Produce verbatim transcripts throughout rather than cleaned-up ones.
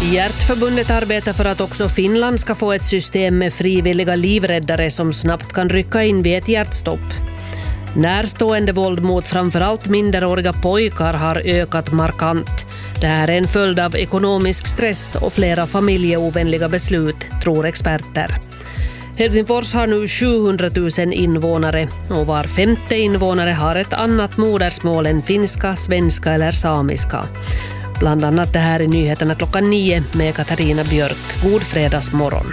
Hjärtförbundet arbetar för att också Finland ska få ett system med frivilliga livräddare som snabbt kan rycka in vid ett hjärtstopp. Närstående våld mot framförallt minderåriga pojkar har ökat markant. Det här är en följd av ekonomisk stress och flera familjeovänliga beslut, tror experter. Helsingfors har nu sjuhundratusen invånare och var femte invånare har ett annat modersmål än finska, svenska eller samiska. Bland annat det här i nyheterna klockan nio med Katarina Björk. God fredagsmorgon.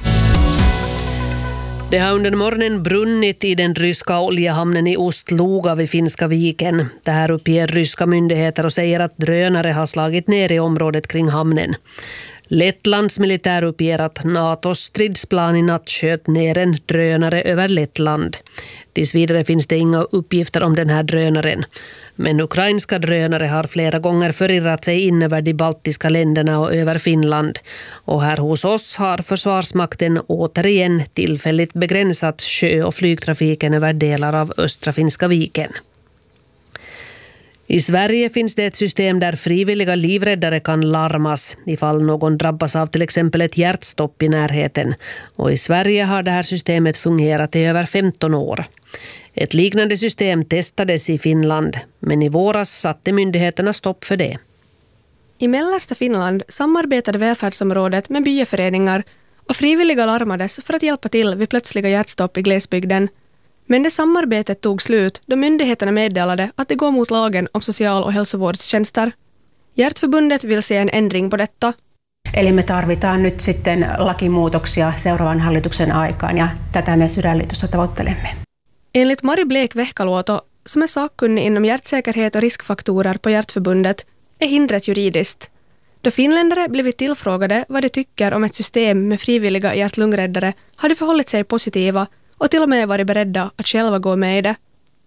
Det har under morgonen brunnit i den ryska oljehamnen i Ostluga vid Finska viken. Det här uppger ryska myndigheter och säger att drönare har slagit ner i området kring hamnen. Lettlands militär uppger att NATOs stridsplan i natt sköt ner en drönare över Lettland. Tills vidare finns det inga uppgifter om den här drönaren. Men ukrainska drönare har flera gånger förirrat sig in över de baltiska länderna och över Finland. Och här hos oss har Försvarsmakten återigen tillfälligt begränsat sjö- och flygtrafiken över delar av östra Finska viken. I Sverige finns det ett system där frivilliga livräddare kan larmas ifall någon drabbas av till exempel ett hjärtstopp i närheten. Och i Sverige har det här systemet fungerat i över femton år. Ett liknande system testades i Finland, men i våras satte myndigheterna stopp för det. I mellersta Finland samarbetade välfärdsområdet med byaföreningar och frivilliga larmades för att hjälpa till vid plötsliga hjärtstopp i glesbygden. Men det samarbetet tog slut då myndigheterna meddelade att det går mot lagen om social- och hälsovårdstjänster. Hjärtförbundet vill se en ändring på detta. Eli me tarvitaan nyt sitten lakimuutoksia seuraavan hallituksen aikaan ja tätä me Sydänliitossa tavoittelemme. Enligt Mari Blek-Vehkaluoto, som är sakkunnig inom hjärtsäkerhet och riskfaktorer på Hjärtförbundet, är hindret juridiskt. Då finländare blivit tillfrågade vad de tycker om ett system med frivilliga hjärt-lungräddare har de förhållit sig positiva och till och med varit beredda att själva gå med i det.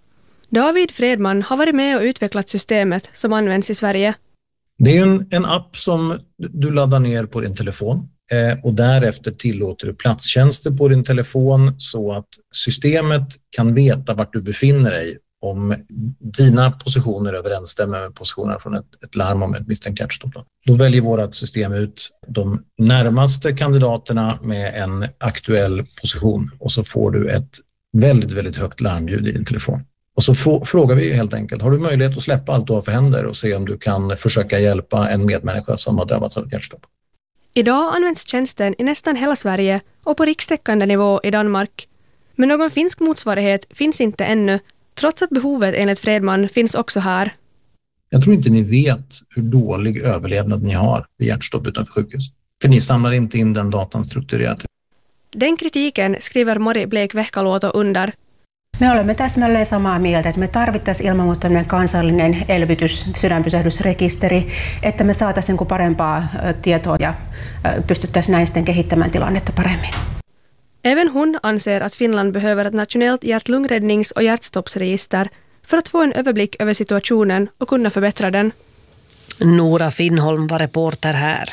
David Fredman har varit med och utvecklat systemet som används i Sverige. Det är en, en app som du laddar ner på din telefon eh, och därefter tillåter du platstjänster på din telefon så att systemet kan veta vart du befinner dig om dina positioner överensstämmer med positionerna från ett, ett larm om ett misstänkt hjärtstopp. Då väljer vårt system ut de närmaste kandidaterna med en aktuell position och så får du ett väldigt, väldigt högt larmljud i din telefon. Och så få, frågar vi helt enkelt, har du möjlighet att släppa allt du har för händer och se om du kan försöka hjälpa en medmänniska som har drabbats av ett hjärtstopp? Idag används tjänsten i nästan hela Sverige och på rikstäckande nivå i Danmark. Men någon finsk motsvarighet finns inte ännu, trots att behovet enligt Fredman finns också här. Jag tror inte ni vet hur dålig överlevnad ni har vid hjärtstopp utanför sjukhus. För ni samlar inte in den datan strukturerat. Den kritiken skriver Mari Blek-Vehkaluoto under. Me olemme täsmälleen samaa mieltä, että me tarvittaisiin ilman muuta tämmöinen kansallinen elvytys, sydänpysähdysrekisteri, että me saataisiin parempaa tietoa ja pystyttäisiin näin sitten kehittämään tilannetta paremmin. Även hon anser att Finland behöver ett nationellt hjärt-lungräddnings- och hjärtstoppsregister för att få en överblick över situationen och kunna förbättra den. Nora Finnholm var reporter här.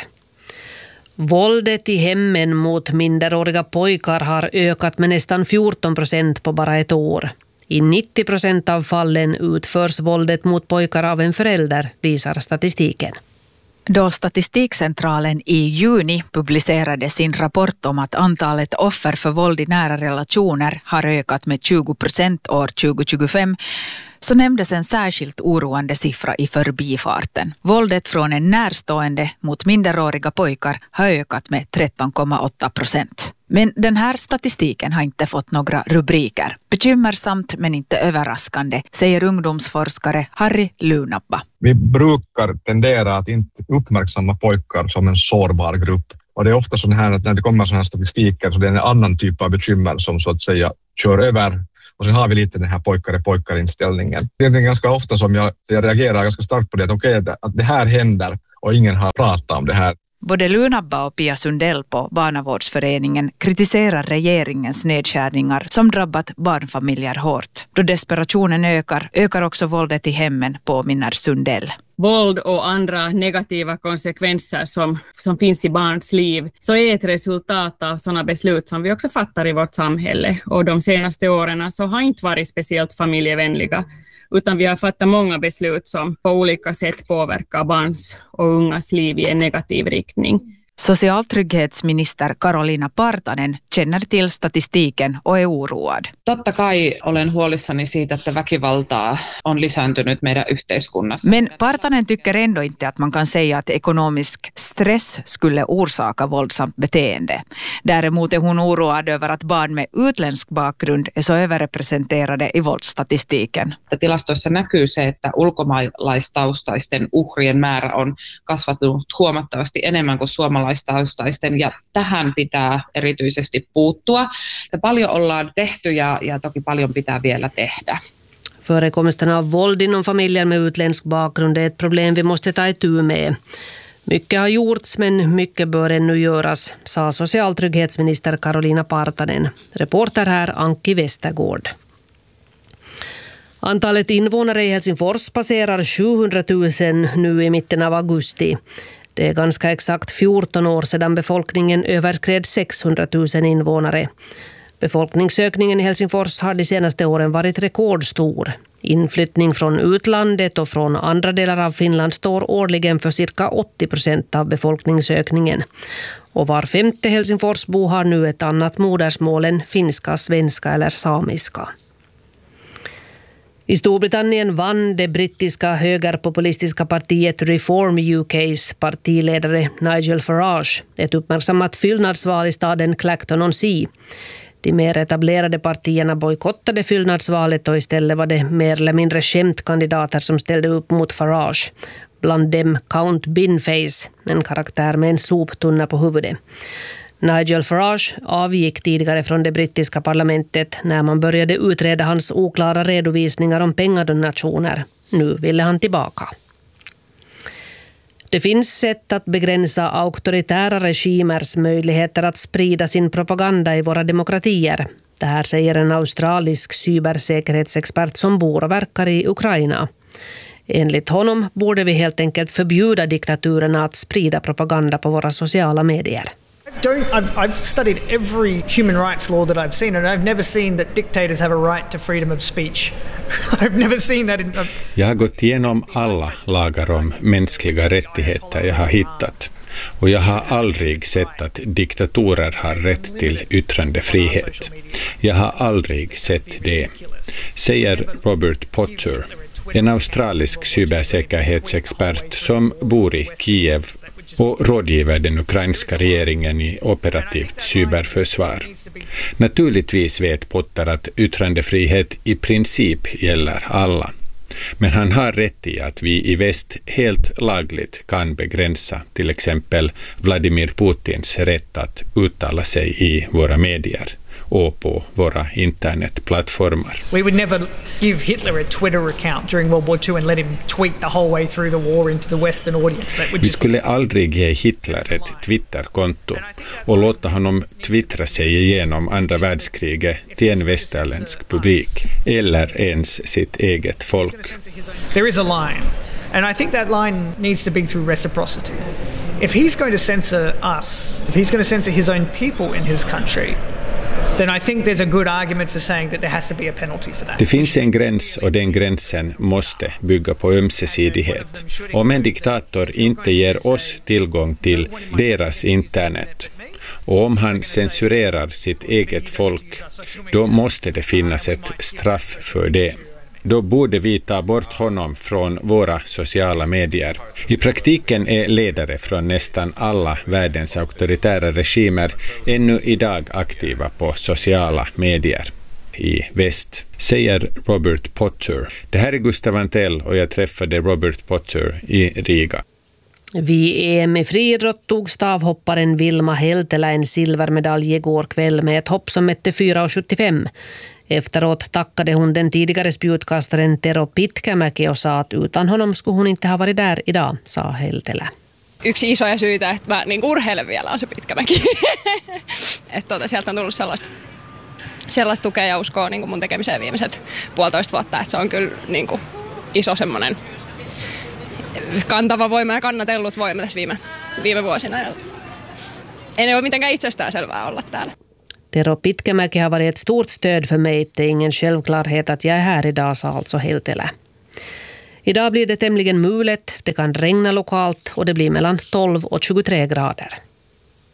Våldet i hemmen mot minderåriga pojkar har ökat med nästan fjorton procent på bara ett år. I nittio procent av fallen utförs våldet mot pojkar av en förälder, visar statistiken. Då Statistikcentralen i juni publicerade sin rapport om att antalet offer för våld i nära relationer har ökat med tjugo procent år tjugo tjugofem så nämndes en särskilt oroande siffra i förbifarten. Våldet från en närstående mot minderåriga pojkar har ökat med tretton komma åtta procent. Men den här statistiken har inte fått några rubriker. Bekymmersamt men inte överraskande, säger ungdomsforskare Harry Lunabba. Vi brukar tendera att inte uppmärksamma pojkar som en sårbar grupp. Och det är ofta så här att när det kommer sådana här statistiker så det är en annan typ av bekymmer som så att säga kör över. Och sen har vi lite den här pojkar-pojkar-inställningen. Det är ganska ofta som jag, jag reagerar ganska starkt på det att okej, okay, att det här händer och ingen har pratat om det här. Både Lunabba och Pia Sundell på Barnavårdsföreningen kritiserar regeringens nedskärningar som drabbat barnfamiljer hårt. Då desperationen ökar, ökar också våldet i hemmen, påminner Sundell. Våld och andra negativa konsekvenser som, som finns i barns liv så är ett resultat av sådana beslut som vi också fattar i vårt samhälle. Och de senaste åren så har inte varit speciellt familjevänliga. utan vi har fattat många beslut som på olika sätt påverkar barns och ungas liv i en negativ riktning. Socialtrygghetsminister Karoliina Partanen känner till statistiken och är oroad. Totta kai olen huolissani siitä, että väkivaltaa on lisääntynyt meidän yhteiskunnassa. Men Partanen tycker ändå inte att man kan säga att ekonomisk stress skulle orsaka våldsamt beteende. Däremot är hon oroad över att barn med utländsk bakgrund är så överrepresenterade i våldsstatistiken. Tilastoissa näkyy se, että ulkomaalaistaustaisten uhrien määrä on kasvanut huomattavasti enemmän kuin suomalaiset. Ja tähän pitää erityisesti puuttua. Paljon ollaan tehty ja, ja toki paljon pitää vielä tehdä. Förekomsten av våld inom familjer med utländsk bakgrund är ett problem vi måste ta itu med. Mycket har gjorts men mycket bör ännu göras, sa socialtrygghetsminister Karoliina Partanen. Reporter här Anki Westergård. Antalet invånare i Helsingfors passerar sjuhundratusen nu i mitten av augusti. Det är ganska exakt fjorton år sedan befolkningen överskred sexhundratusen invånare. Befolkningsökningen i Helsingfors har de senaste åren varit rekordstor. Inflyttning från utlandet och från andra delar av Finland står årligen för cirka åttio procent av befolkningsökningen. Och var femte Helsingforsbo har nu ett annat modersmål än finska, svenska eller samiska. I Storbritannien vann det brittiska högerpopulistiska partiet Reform U K:s partiledare Nigel Farage ett uppmärksammat fyllnadsval i staden Clacton-on-Sea. De mer etablerade partierna bojkottade fyllnadsvalet och istället var det mer eller mindre skämtkandidater som ställde upp mot Farage. Bland dem Count Binface, en karaktär med en soptunna på huvudet. Nigel Farage avgick tidigare från det brittiska parlamentet när man började utreda hans oklara redovisningar om pengadonationer. Nu ville han tillbaka. Det finns sätt att begränsa auktoritära regimers möjligheter att sprida sin propaganda i våra demokratier. Det här säger en australisk cybersäkerhetsexpert som bor och verkar i Ukraina. Enligt honom borde vi helt enkelt förbjuda diktaturerna att sprida propaganda på våra sociala medier. Don't, I've, I've studied every human rights law that I've seen, and I've never seen that dictators have a right to freedom of speech. I've never seen that in... Jag har gått igenom alla lagar om mänskliga rättigheter jag har hittat. Och jag har aldrig sett att diktatorer har rätt till yttrandefrihet. Jag har aldrig sett det, säger Robert Potter, en australisk cybersäkerhetsexpert som bor i Kiev och rådgiver den ukrainska regeringen i operativt cyberförsvar. Naturligtvis vet Potter att yttrandefrihet i princip gäller alla. Men han har rätt i att vi i väst helt lagligt kan begränsa till exempel Vladimir Putins rätt att uttala sig i våra medier och på våra internetplattformar. We would never give Hitler a Twitter account during World War Two and let him tweet the whole way through the war into the Western audience. That would Vi skulle aldrig ge Hitler ett Twitterkonto och låta honom twittra sig igenom andra världskriget till en västerländsk publik eller ens sitt eget folk. There is a line, and I think that line needs to be through reciprocity. If he's going to censor us, if he's going to censor his own people in his country, then I think there's a good argument for saying that there has to be a penalty for that. Det finns en gräns och den gränsen måste bygga på ömsesidighet. Om en diktator inte ger oss tillgång till deras internet och om han censurerar sitt eget folk, då måste det finnas ett straff för det. Då borde vi ta bort honom från våra sociala medier. I praktiken är ledare från nästan alla världens auktoritära regimer ännu idag aktiva på sociala medier i väst, säger Robert Potter. Det här är Gustav Antell och jag träffade Robert Potter i Riga. Vid E M i friidrott tog stavhopparen Vilma Heltelä en silvermedalj igår kväll med ett hopp som mätte fyra komma sjuttiofem. Efteråt tackade hon den tidigare spjutkastaren Tero Pitkämäki och sa att utan honom skulle hon inte ha varit där idag, sa Heltelä. Yksi isoja syitä, että mä niin urheilen vielä, on se Pitkämäki. että tuota, sieltä on tullut sellaista, sellaista tukea ja uskoa niin mun tekemiseen viimeiset puolitoista vuotta, että se on kyllä niin iso semmoinen kantava voima ja kannatellut voima tässä viime, viime vuosina. Ei ole mitenkään itsestään selvää olla täällä. Tero Pitkämäki har varit ett stort stöd för mig. Det är ingen självklarhet att jag är här idag, sa alltså Heltelä. Idag blir det tämligen mulet, det kan regna lokalt och det blir mellan tolv och tjugotre grader.